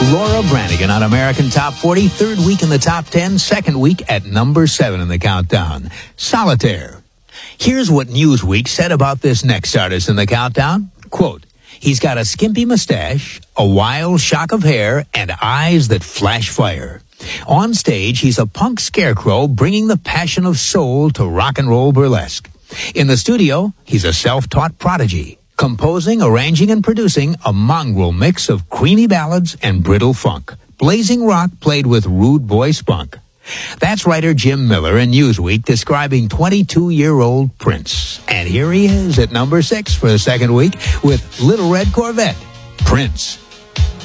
Laura Branigan on American Top 40, third week in the top 10, second week at number 7 in the countdown. Solitaire. Here's what Newsweek said about this next artist in the countdown. Quote, he's got a skimpy mustache, a wild shock of hair, and eyes that flash fire. On stage, he's a punk scarecrow bringing the passion of soul to rock and roll burlesque. In the studio, he's a self-taught prodigy, composing, arranging, and producing a mongrel mix of creamy ballads and brittle funk. Blazing rock played with rude boy spunk. That's writer Jim Miller in Newsweek describing 22-year-old Prince. And here he is at number 6 for the second week with Little Red Corvette, Prince.